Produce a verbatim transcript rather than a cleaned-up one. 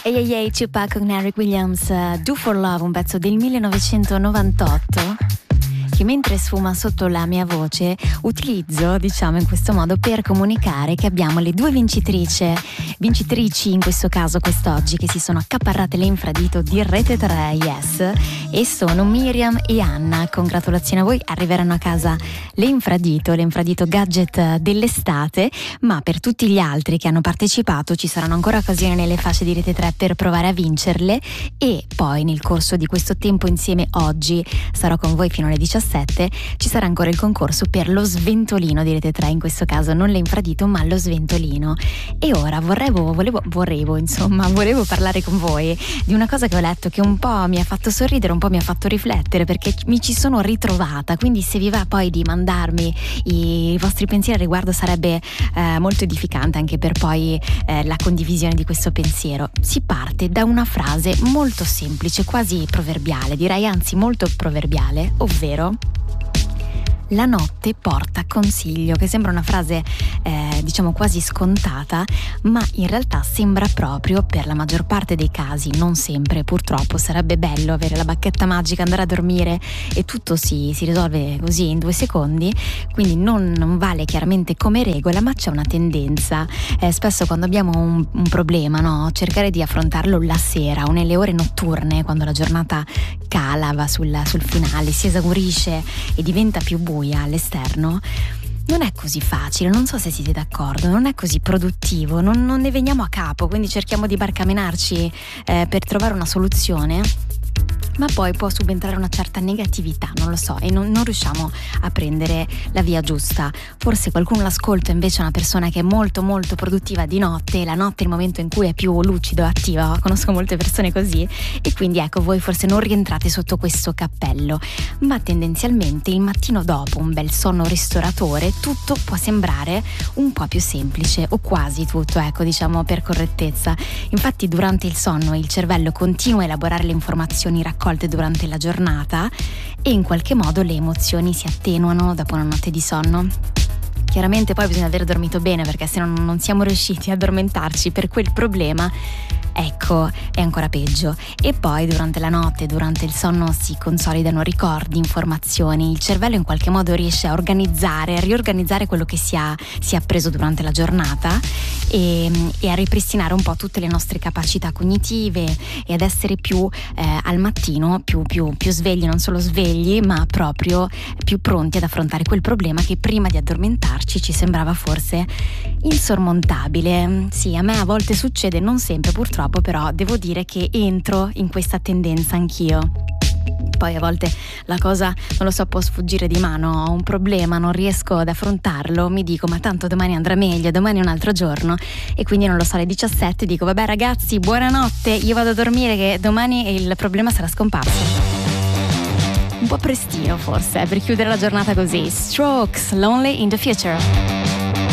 Ehi ehi ehi, Tupac con Eric Williams, uh, Do For Love, un pezzo del millenovecentonovantotto che mentre sfuma sotto la mia voce utilizzo, diciamo in questo modo, per comunicare che abbiamo le due vincitrici, vincitrici in questo caso quest'oggi, che si sono accaparrate l'infradito di Rete tre, yes, e sono Miriam e Anna. Congratulazioni a voi, arriveranno a casa l'infradito, l'infradito gadget dell'estate, ma per tutti gli altri che hanno partecipato ci saranno ancora occasioni nelle fasce di Rete tre per provare a vincerle, e poi nel corso di questo tempo insieme oggi sarò con voi fino alle diciassette. Ci sarà ancora il concorso per lo sventolino di Rete tre, in questo caso non l'infradito ma lo sventolino. E ora vorrevo, volevo, volevo insomma, volevo parlare con voi di una cosa che ho letto che un po' mi ha fatto sorridere, un po' mi ha fatto riflettere, perché mi ci sono ritrovata, quindi se vi va poi di mandarmi i, i vostri pensieri al riguardo sarebbe eh, molto edificante anche per poi eh, la condivisione di questo pensiero. Si parte da una frase molto semplice, quasi proverbiale, direi anzi molto proverbiale, ovvero: la notte porta consiglio, che sembra una frase eh, diciamo quasi scontata, ma in realtà sembra proprio, per la maggior parte dei casi, non sempre purtroppo, sarebbe bello avere la bacchetta magica, andare a dormire e tutto si, si risolve così in due secondi, quindi non, non vale chiaramente come regola, ma c'è una tendenza eh, spesso quando abbiamo un, un problema, no? Cercare di affrontarlo la sera o nelle ore notturne, quando la giornata cala, va sul, sul finale, si esaurisce e diventa più buia all'esterno. Non è così facile, non so se siete d'accordo, non è così produttivo, non, non ne veniamo a capo, quindi cerchiamo di barcamenarci eh, per trovare una soluzione, ma poi può subentrare una certa negatività, non lo so, e non, non riusciamo a prendere la via giusta. Forse qualcuno l'ascolta invece è una persona che è molto molto produttiva di notte, e la notte è il momento in cui è più lucido e attiva, conosco molte persone così, e quindi ecco, voi forse non rientrate sotto questo cappello, ma tendenzialmente il mattino dopo un bel sonno ristoratore tutto può sembrare un po' più semplice, o quasi tutto, ecco, diciamo per correttezza. Infatti durante il sonno il cervello continua a elaborare le informazioni raccolte durante la giornata e in qualche modo le emozioni si attenuano dopo una notte di sonno. Chiaramente poi bisogna aver dormito bene, perché se non, non siamo riusciti ad addormentarci per quel problema, ecco, è ancora peggio. E poi durante la notte, durante il sonno si consolidano ricordi, informazioni, il cervello in qualche modo riesce a organizzare, a riorganizzare quello che si ha, si è appreso durante la giornata e, e a ripristinare un po' tutte le nostre capacità cognitive e ad essere più eh, al mattino, più, più, più svegli, non solo svegli, ma proprio più pronti ad affrontare quel problema che prima di addormentarci ci sembrava forse insormontabile. Sì, a me a volte succede, non sempre purtroppo, però devo dire che entro in questa tendenza anch'io. Poi a volte la cosa, non lo so, può sfuggire di mano, ho un problema, non riesco ad affrontarlo, mi dico ma tanto domani andrà meglio, domani è un altro giorno, e quindi non lo so, alle diciassette dico vabbè ragazzi, buonanotte, io vado a dormire che domani il problema sarà scomparso. Un po' prestino forse per chiudere la giornata così. Strokes, Lonely in the Future.